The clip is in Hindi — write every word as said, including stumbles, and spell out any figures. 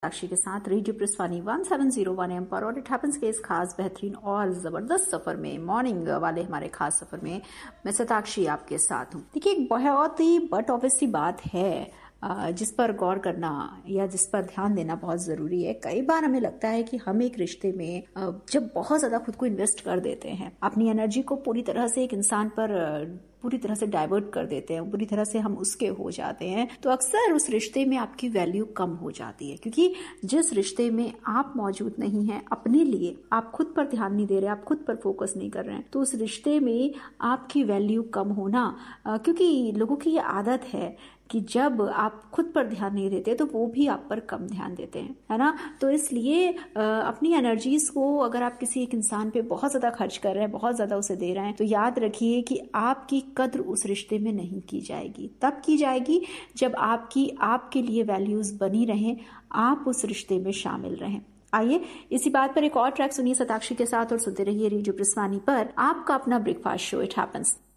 साक्षी के साथ radio प्रिस्वानी one seven zero one M पर और इट हैपेंस के इस खास बेहतरीन और ज़बरदस्त सफ़र में, मॉर्निंग वाले हमारे खास सफ़र में मैं सताक्षी आपके साथ हूँ। देखिए, एक बहुत ही बट ऑब्वियसली बात है जिस पर गौर करना या जिस पर ध्यान देना बहुत ज़रूरी है। कई बार हमें लगता है कि हम एक रिश्ते में जब बहुत ज़्यादा खुद को इन्वेस्ट कर देते हैं, अपनी एनर्जी को पूरी तरह से एक इंसान पर पूरी तरह से डाइवर्ट कर देते हैं, पूरी तरह से हम उसके हो जाते हैं, तो अक्सर उस रिश्ते में आपकी वैल्यू कम हो जाती है। क्योंकि जिस रिश्ते में आप मौजूद नहीं हैं अपने लिए, आप खुद पर ध्यान नहीं दे रहे, आप खुद पर फोकस नहीं कर रहे हैं, तो उस रिश्ते में आपकी वैल्यू कम होना, क्योंकि लोगों की ये आदत है कि जब आप खुद पर ध्यान नहीं देते तो वो भी आप पर कम ध्यान देते हैं, है ना। तो इसलिए अपनी एनर्जीज को अगर आप किसी एक इंसान पे बहुत ज्यादा खर्च कर रहे हैं, बहुत ज्यादा उसे दे रहे हैं, तो याद रखिए कि आपकी कद्र उस रिश्ते में नहीं की जाएगी। तब की जाएगी जब आपकी आपके लिए वैल्यूज बनी रहें, आप उस रिश्ते में शामिल रहें। आइए इसी बात पर एक और ट्रैक सुनिए सताक्षी के साथ और सुनते रहिए रेडियो प्रिस्वानी पर, आपका अपना ब्रेकफास्ट शो इट हैपेंस।